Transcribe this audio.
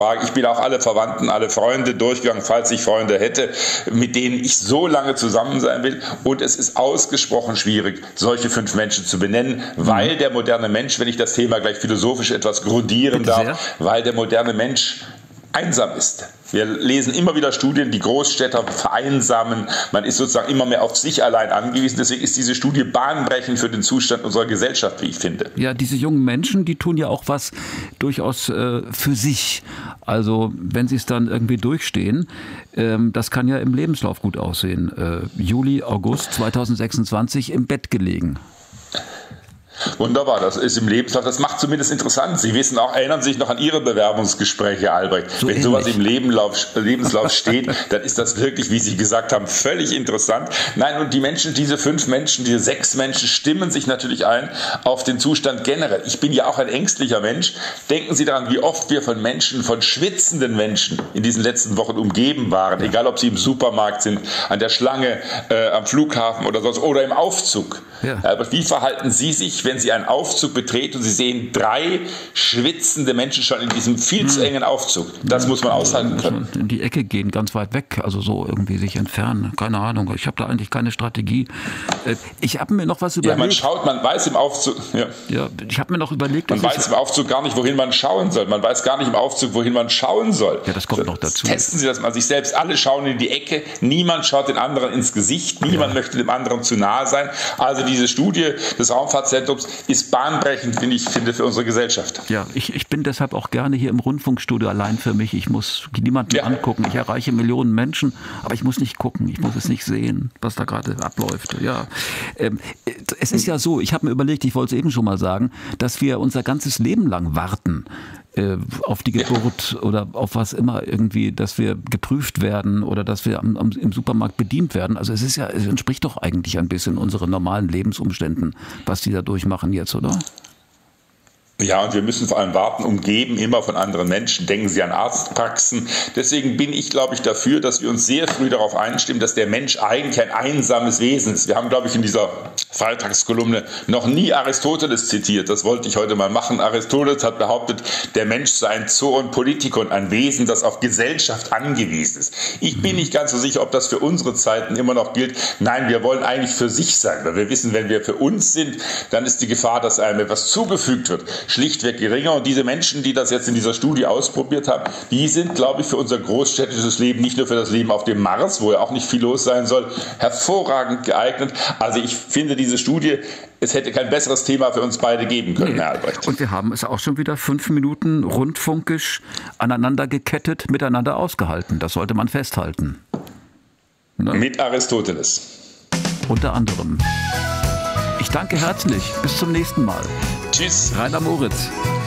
Ich bin auch alle Verwandten, alle Freunde durchgegangen, falls ich Freunde hätte, mit denen ich so lange zusammen sein will. Und es ist ausgesprochen schwierig, solche 5 Menschen zu benennen, weil der moderne Mensch, wenn ich das Thema gleich philosophisch etwas grundieren darf, weil der moderne Mensch einsam ist. Wir lesen immer wieder Studien, die Großstädter vereinsamen. Man ist sozusagen immer mehr auf sich allein angewiesen. Deswegen ist diese Studie bahnbrechend für den Zustand unserer Gesellschaft, wie ich finde. Ja, diese jungen Menschen, die tun ja auch was durchaus für sich. Also wenn sie es dann irgendwie durchstehen, das kann ja im Lebenslauf gut aussehen. Juli, August 2026 im Bett gelegen. Wunderbar, das ist im Lebenslauf, das macht zumindest interessant. Sie wissen auch, erinnern sich noch an Ihre Bewerbungsgespräche, Albrecht. Wenn sowas im Lebenslauf steht, dann ist das wirklich, wie Sie gesagt haben, völlig interessant. Nein, und die Menschen, diese 5 Menschen, diese 6 Menschen stimmen sich natürlich ein auf den Zustand generell. Ich bin ja auch ein ängstlicher Mensch. Denken Sie daran, wie oft wir von Menschen, von schwitzenden Menschen in diesen letzten Wochen umgeben waren. Egal, ob sie im Supermarkt sind, an der Schlange, am Flughafen oder sonst, oder im Aufzug. Ja. Aber wie verhalten Sie sich, wenn Sie einen Aufzug betreten und Sie sehen 3 schwitzende Menschen schon in diesem viel zu engen Aufzug? Das muss man aushalten können. In die Ecke gehen, ganz weit weg, also so irgendwie sich entfernen. Keine Ahnung, ich habe da eigentlich keine Strategie. Ich habe mir noch was überlegt. Ja, man weiß im Aufzug... Ja, ich habe mir noch überlegt... Man weiß im Aufzug gar nicht, wohin man schauen soll. Man weiß gar nicht im Aufzug, wohin man schauen soll. Ja, das kommt noch dazu. Testen Sie das mal sich selbst. Alle schauen in die Ecke. Niemand schaut den anderen ins Gesicht. Niemand möchte dem anderen zu nahe sein. Also diese Studie des Raumfahrtzentrums ist bahnbrechend, wie ich finde, für unsere Gesellschaft. Ja, ich bin deshalb auch gerne hier im Rundfunkstudio allein für mich. Ich muss niemanden angucken. Ich erreiche Millionen Menschen, aber ich muss nicht gucken. Ich muss es nicht sehen, was da gerade abläuft. Ja, es ist ja so, ich habe mir überlegt, ich wollte es eben schon mal sagen, dass wir unser ganzes Leben lang warten auf die Geburt oder auf was immer irgendwie, dass wir geprüft werden oder dass wir im Supermarkt bedient werden. Also es entspricht doch eigentlich ein bisschen unseren normalen Lebensumständen, was die da durchmachen jetzt, oder? Ja, und wir müssen vor allem warten, umgeben immer von anderen Menschen. Denken Sie an Arztpraxen. Deswegen bin ich, glaube ich, dafür, dass wir uns sehr früh darauf einstimmen, dass der Mensch eigentlich ein einsames Wesen ist. Wir haben, glaube ich, in dieser Freitagskolumne noch nie Aristoteles zitiert. Das wollte ich heute mal machen. Aristoteles hat behauptet, der Mensch sei ein Zoon Politikon, ein Wesen, das auf Gesellschaft angewiesen ist. Ich bin nicht ganz so sicher, ob das für unsere Zeiten immer noch gilt. Nein, wir wollen eigentlich für sich sein, weil wir wissen, wenn wir für uns sind, dann ist die Gefahr, dass einem etwas zugefügt wird, schlichtweg geringer. Und diese Menschen, die das jetzt in dieser Studie ausprobiert haben, die sind, glaube ich, für unser großstädtisches Leben, nicht nur für das Leben auf dem Mars, wo ja auch nicht viel los sein soll, hervorragend geeignet. Also ich finde diese Studie, es hätte kein besseres Thema für uns beide geben können, Herr Albrecht. Und wir haben es auch schon wieder 5 Minuten rundfunkisch aneinander gekettet, miteinander ausgehalten. Das sollte man festhalten. Ne? Mit Aristoteles. Unter anderem. Ich danke herzlich. Bis zum nächsten Mal. Tschüss. Rainer Moritz.